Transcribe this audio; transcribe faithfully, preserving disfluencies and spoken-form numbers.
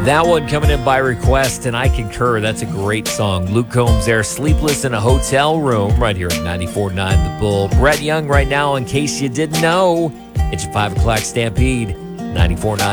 That one coming in by request, and I concur. That's a great song. Luke Combs there, Sleepless in a Hotel Room, right here at ninety-four point nine The Bull. Brett Young right now, in case you didn't know. It's your five o'clock Stampede, ninety-four point nine